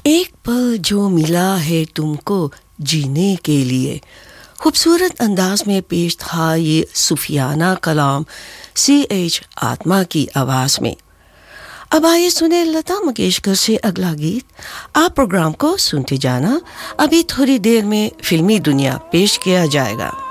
एक पल जो मिला है तुमको जीने के लिए, खूबसूरत अंदाज में पेश था ये सूफियाना कलाम CH आत्मा की आवाज़ में। अब आइए सुने लता मंगेशकर से अगला गीत। आप प्रोग्राम को सुनते जाना, अभी थोड़ी देर में फिल्मी दुनिया पेश किया जाएगा।